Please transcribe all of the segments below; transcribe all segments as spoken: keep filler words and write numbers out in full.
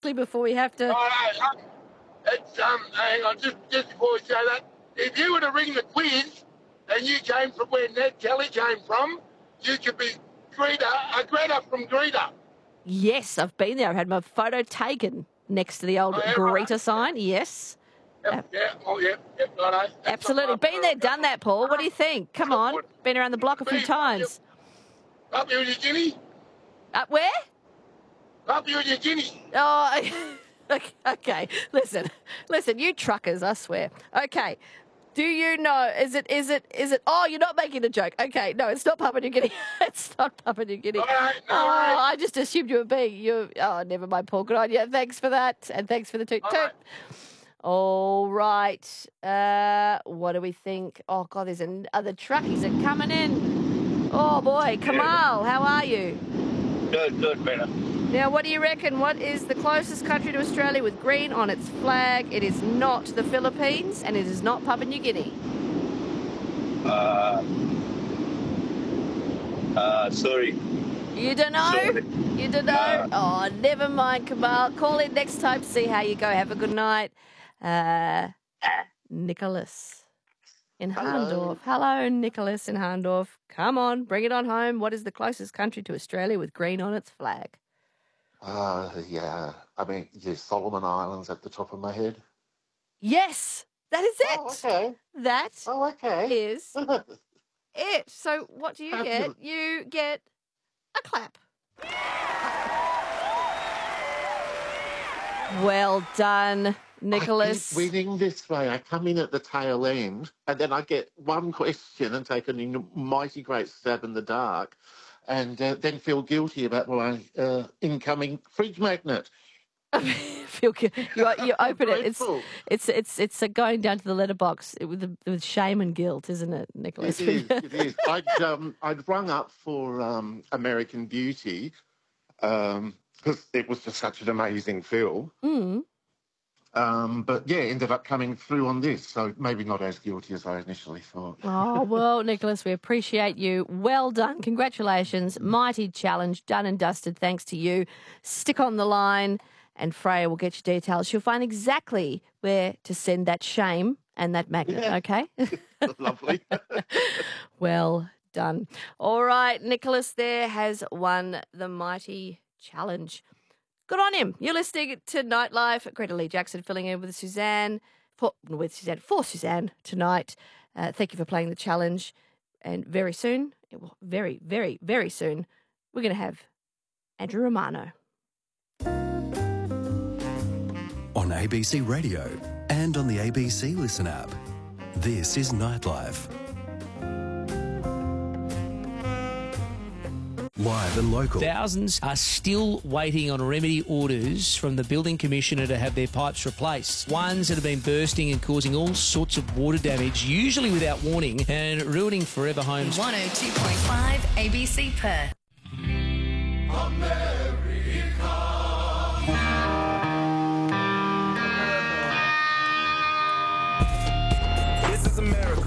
quickly before we have to... Oh, no, um, it's, um, hang on, just, just before we say that, if you were to ring the quiz and you came from where Ned Kelly came from, you could be Greta, a Greta from Greta. Yes, I've been there. I've had my photo taken next to the old Oh, yeah, Greta right. sign. Yes. Yep, yeah, oh, yeah, yep, right. Absolutely. Been there, done that, Paul. What do you think? Come on. Been around the block a few times. Papua New Guinea? Uh, where? Papua New Guinea. Oh, okay, okay. Listen, listen, you truckers, I swear. Okay. Do you know, is it, is it, is it, oh, you're not making a joke. Okay, no, it's not Papua New Guinea. It's not Papua New Guinea. All right, no oh, worries. I just assumed you were being, you, oh, never mind, Paul. Good on you. Thanks for that. And thanks for the toot All toot. right. All right. Uh, what do we think? Oh, God, there's another truckies are coming in. Oh, boy. Kamal, how are you? Good, good, better. Now, what do you reckon? What is the closest country to Australia with green on its flag? It is not the Philippines, and it is not Papua New Guinea. Uh, uh, sorry. You don't know? Sorry. You don't know? No. Oh, never mind, Kamal. Call in next time, see how you go. Have a good night. Uh, Nicholas in Harndorf. Hello, Nicholas in Harndorf. Come on, bring it on home. What is the closest country to Australia with green on its flag? Uh, yeah. I mean, the Solomon Islands at the top of my head. Yes, that is it. Oh, okay. That Oh, okay. is it. So what do you get? You get a clap. Well done, Nicholas. I keep winning this way. I come in at the tail end, and then I get one question and take a mighty great stab in the dark, and uh, then feel guilty about my uh, incoming fridge magnet. Feel good. You, you open it. It's Grateful. it's it's it's uh, going down to the letterbox with with shame and guilt, isn't it, Nicholas? It is. It is. I'd um, I'd rung up for um, American Beauty because um, it was just such an amazing film. Mm. Um, but yeah, ended up coming through on this, so maybe not as guilty as I initially thought. Oh, well, Nicholas, we appreciate you. Well done. Congratulations. Mighty challenge. Done and dusted thanks to you. Stick on the line and Freya will get you details. She'll find exactly where to send that shame and that magnet, Yeah. okay? Lovely. Well done. All right, Nicholas there has won the mighty challenge. Good on him. You're listening to Nightlife. Greta Lee Jackson filling in with Suzanne, for, with Suzanne, for Suzanne tonight. Uh, thank you for playing the challenge. And very soon, very, very, very soon, we're going to have Andrew Romano. On A B C Radio and on the A B C Listen app. This is Nightlife. Live and local. Thousands are still waiting on remedy orders from the Building Commissioner to have their pipes replaced. Ones that have been bursting and causing all sorts of water damage, usually without warning, and ruining forever homes. one oh two point five A B C Perth. This is America.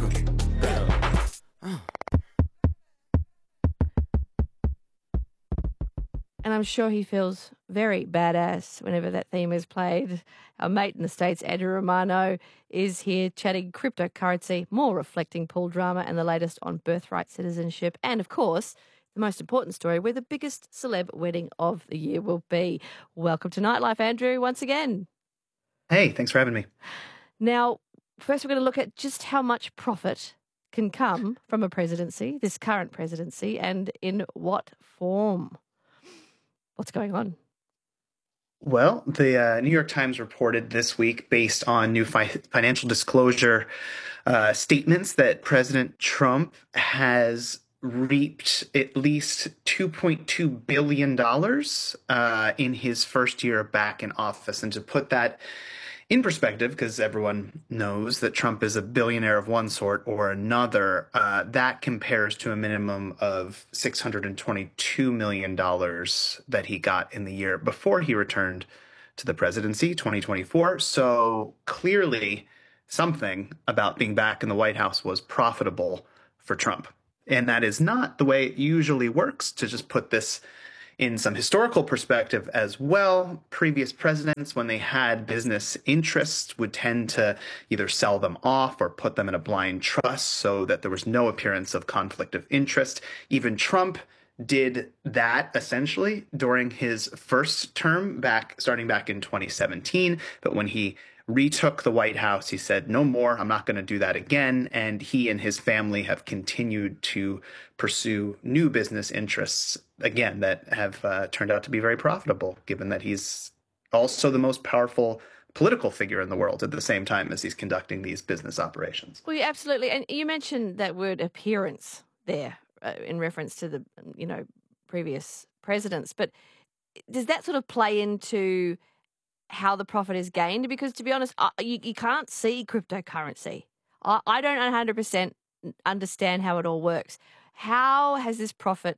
And I'm sure he feels very badass whenever that theme is played. Our mate in the States, Andrew Romano, is here chatting cryptocurrency, more reflecting pool drama and the latest on birthright citizenship. And, of course, the most important story, where the biggest celeb wedding of the year will be. Welcome to Nightlife, Andrew, once again. Hey, thanks for having me. Now, first we're going to look at just how much profit can come from a presidency, this current presidency, and in what form. What's going on? Well, the uh, New York Times reported this week, based on new fi- financial disclosure uh, statements, that President Trump has reaped at least two point two billion dollars uh, in his first year back in office. And to put that in perspective, because everyone knows that Trump is a billionaire of one sort or another, uh, that compares to a minimum of six hundred twenty-two million dollars that he got in the year before he returned to the presidency, twenty twenty-four. So clearly something about being back in the White House was profitable for Trump. And that is not the way it usually works, to just put this in some historical perspective as well, previous presidents, when they had business interests, would tend to either sell them off or put them in a blind trust so that there was no appearance of conflict of interest. Even Trump did that essentially during his first term, back starting back in twenty seventeen. But when he retook the White House, he said, no more, I'm not going to do that again. And he and his family have continued to pursue new business interests, again, that have uh, turned out to be very profitable, given that he's also the most powerful political figure in the world at the same time as he's conducting these business operations. Well, yeah, absolutely. And you mentioned that word appearance there uh, in reference to the, you know, previous presidents. But does that sort of play into how the profit is gained? Because to be honest, I, you, you can't see cryptocurrency. I, I don't one hundred percent understand how it all works. How has this profit,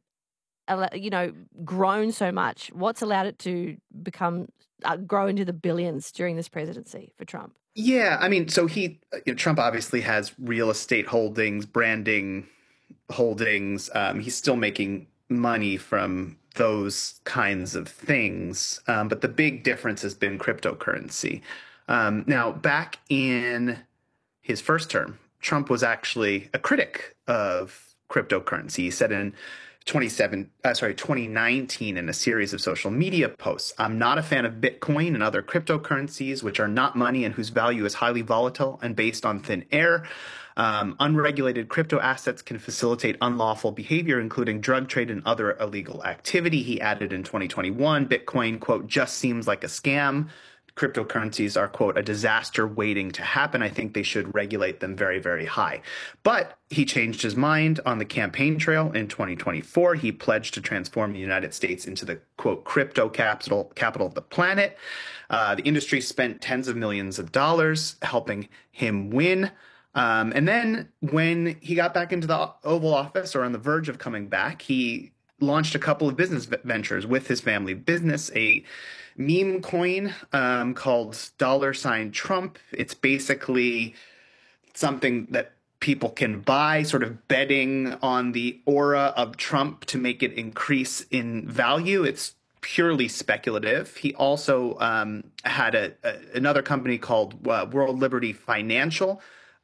you know, grown so much? What's allowed it to become, uh, grow into the billions during this presidency for Trump? Yeah, I mean, so he, you know, Trump obviously has real estate holdings, branding holdings. Um, he's still making money from those kinds of things. Um, but the big difference has been cryptocurrency. Um, now, back in his first term, Trump was actually a critic of cryptocurrency. He said in twenty-seven, uh, sorry, twenty nineteen in a series of social media posts, I'm not a fan of Bitcoin and other cryptocurrencies, which are not money and whose value is highly volatile and based on thin air. Um, unregulated crypto assets can facilitate unlawful behavior, including drug trade and other illegal activity. He added in twenty twenty-one, Bitcoin, quote, just seems like a scam. Cryptocurrencies are, quote, a disaster waiting to happen. I think they should regulate them very, very high. But he changed his mind on the campaign trail in twenty twenty-four. He pledged to transform the United States into the, quote, crypto capital, capital of the planet. Uh, the industry spent tens of millions of dollars helping him win. Um, and then when he got back into the Oval Office, or on the verge of coming back, he launched a couple of business ventures with his family business, a meme coin um, called dollar sign Trump. It's basically something that people can buy, sort of betting on the aura of Trump to make it increase in value. It's purely speculative. He also um, had a, a, another company called uh, World Liberty Financial.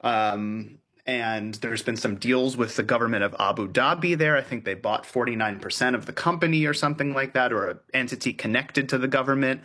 Um, and there's been some deals with the government of Abu Dhabi there. I think they bought forty-nine percent of the company or something like that, or an entity connected to the government.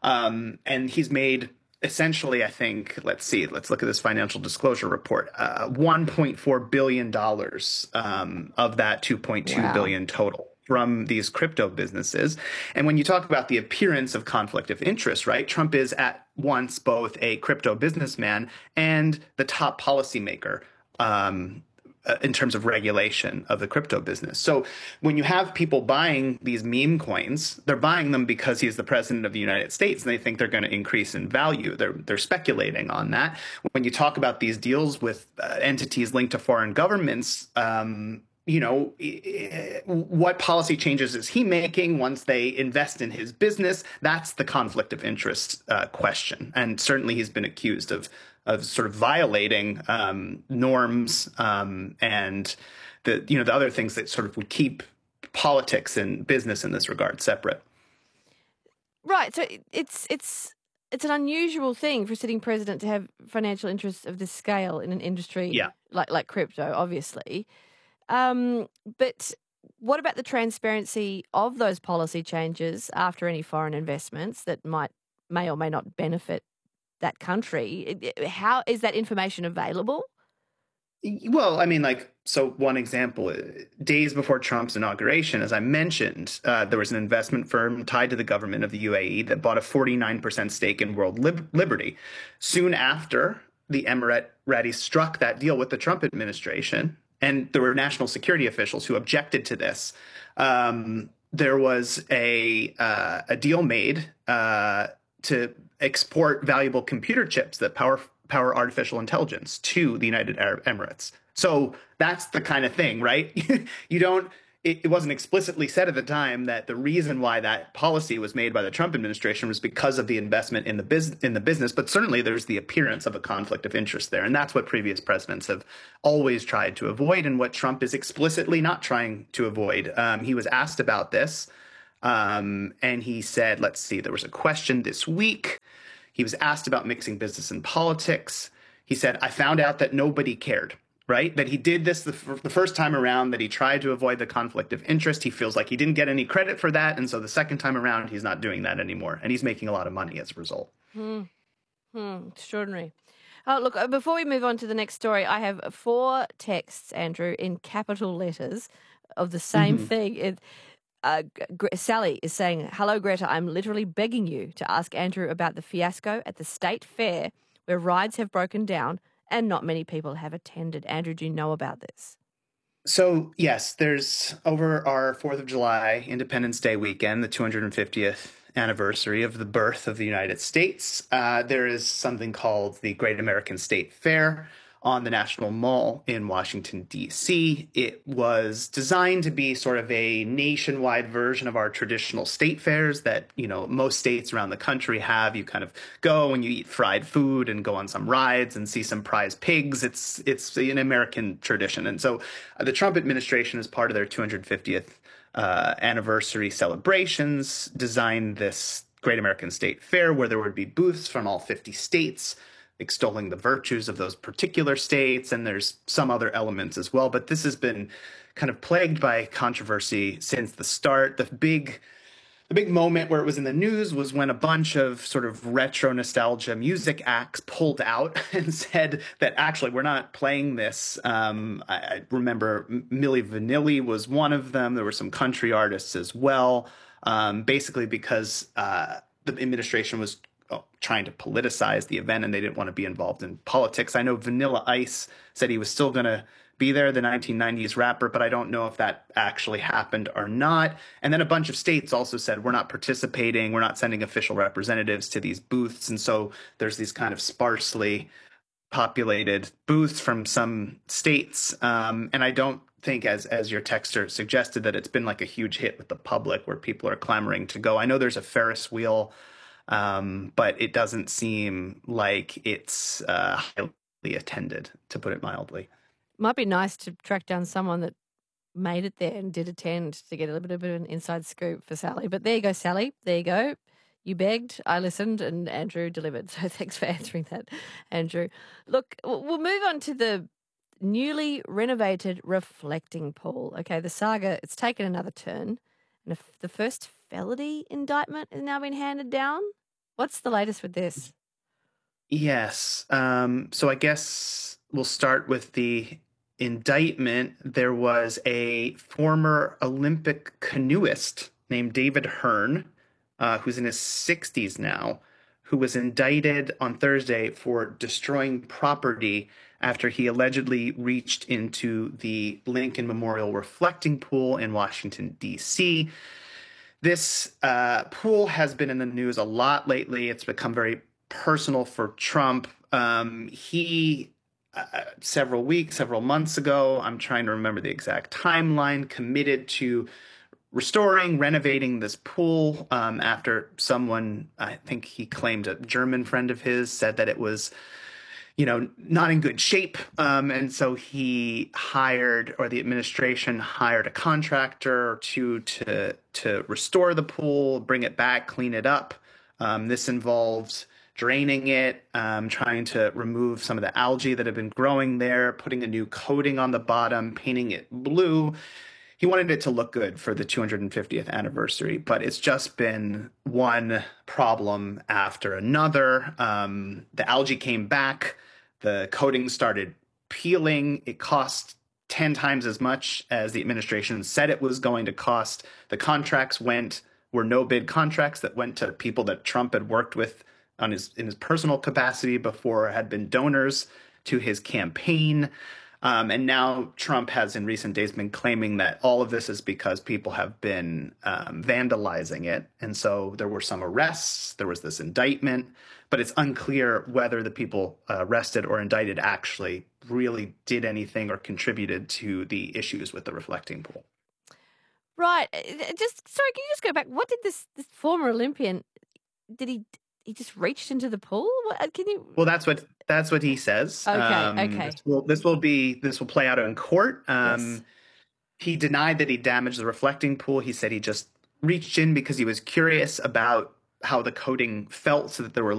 Um, and he's made essentially, I think, let's see, let's look at this financial disclosure report, uh, one point four billion dollars um, of that two point two wow. billion total from these crypto businesses. And when you talk about the appearance of conflict of interest, right, Trump is at once both a crypto businessman and the top policymaker um, uh, in terms of regulation of the crypto business. So when you have people buying these meme coins, they're buying them because he's the president of the United States and they think they're going to increase in value. They're, they're speculating on that. When you talk about these deals with uh, entities linked to foreign governments, um, you know, what policy changes is he making once they invest in his business? That's the conflict of interest uh, question. And certainly he's been accused of of sort of violating um, norms um, and the, you know, the other things that sort of would keep politics and business in this regard separate. Right. So it's it's it's an unusual thing for a sitting president to have financial interests of this scale in an industry yeah. like like crypto, obviously. Um, but what about the transparency of those policy changes after any foreign investments that might may or may not benefit that country? How is that information available? Well, I mean, like, so one example, days before Trump's inauguration, as I mentioned, uh, there was an investment firm tied to the government of the U A E that bought a forty-nine percent stake in World Lib- Liberty. Soon after, the Emiratis struck that deal with the Trump administration, and there were national security officials who objected to this. Um, there was a uh, a deal made uh, to export valuable computer chips that power power artificial intelligence to the United Arab Emirates. So that's the kind of thing, right? You don't. It, it wasn't explicitly said at the time that the reason why that policy was made by the Trump administration was because of the investment in the business in the business. But certainly there's the appearance of a conflict of interest there. And that's what previous presidents have always tried to avoid and what Trump is explicitly not trying to avoid. Um, he was asked about this Um, and he said, let's see, there was a question this week. He was asked about mixing business and politics. He said, I found out that nobody cared, right? That he did this the, f- the first time around, that he tried to avoid the conflict of interest. He feels like he didn't get any credit for that. And so the second time around, he's not doing that anymore. And he's making a lot of money as a result. Hmm. Hmm. Extraordinary. Oh, look, uh, before we move on to the next story, I have four texts, Andrew, in capital letters of the same Mhm. thing. It, uh, Gre- Sally is saying, hello, Greta, I'm literally begging you to ask Andrew about the fiasco at the state fair where rides have broken down and not many people have attended. Andrew, do you know about this? So, yes, there's over our fourth of July Independence Day weekend, the two hundred fiftieth anniversary of the birth of the United States. Uh, there is something called the Great American State Fair on the National Mall in Washington, D C. It was designed to be sort of a nationwide version of our traditional state fairs that, you know, most states around the country have. You kind of go and you eat fried food and go on some rides and see some prize pigs. It's it's an American tradition. And so uh, the Trump administration, as part of their two hundred fiftieth uh, anniversary celebrations, designed this Great American State Fair where there would be booths from all fifty states extolling the virtues of those particular states, and there's some other elements as well. But this has been kind of plagued by controversy since the start. The big the big moment where it was in the news was when a bunch of sort of retro nostalgia music acts pulled out and said that actually we're not playing this. Um, I, I remember Milli Vanilli was one of them. There were some country artists as well, um, basically because uh, the administration was trying to politicize the event and they didn't want to be involved in politics. I know Vanilla Ice said he was still going to be there, the nineteen nineties rapper, but I don't know if that actually happened or not. And then a bunch of states also said, we're not participating, we're not sending official representatives to these booths. And so there's these kind of sparsely populated booths from some states. Um, and I don't think, as as your texter suggested, that it's been like a huge hit with the public where people are clamoring to go. I know there's a Ferris wheel, Um, but it doesn't seem like it's uh, highly attended, to put it mildly. Might be nice to track down someone that made it there and did attend to get a little bit of an inside scoop for Sally. But there you go, Sally. There you go. You begged, I listened, and Andrew delivered. So thanks for answering that, Andrew. Look, we'll move on to the newly renovated reflecting pool. Okay, the saga, it's taken another turn. And if the first felony indictment has now been handed down. What's the latest with this? Yes. Um, so I guess we'll start with the indictment. There was a former Olympic canoeist named David Hearn, uh, who's in his sixties now, who was indicted on Thursday for destroying property after he allegedly reached into the Lincoln Memorial reflecting pool in Washington, D C This uh, pool has been in the news a lot lately. It's become very personal for Trump. Um, he, uh, several weeks, several months ago, I'm trying to remember the exact timeline, committed to restoring, renovating this pool um, after someone, I think he claimed a German friend of his, said that it was, you know, not in good shape. Um, and so he hired, or the administration hired, a contractor to to to restore the pool, bring it back, clean it up. Um, this involves draining it, um, trying to remove some of the algae that have been growing there, putting a new coating on the bottom, painting it blue. He wanted it to look good for the two hundred fiftieth anniversary, but it's just been one problem after another. Um, the algae came back. The coating started peeling. It cost ten times as much as the administration said it was going to cost. The contracts went were no bid contracts that went to people that Trump had worked with on his in his personal capacity before, had been donors to his campaign. Um, and now Trump has in recent days been claiming that all of this is because people have been um, vandalizing it. And so there were some arrests. There was this indictment. But it's unclear whether the people uh, arrested or indicted actually really did anything or contributed to the issues with the reflecting pool. Right. Just sorry, can you just go back? What did this, this former Olympian, did he he just reached into the pool? What, can you? Well, that's what that's what he says. Okay. Um, okay. This will, this will be this will play out in court. Um, yes. He denied that he damaged the reflecting pool. He said he just reached in because he was curious about how the coating felt, so that there were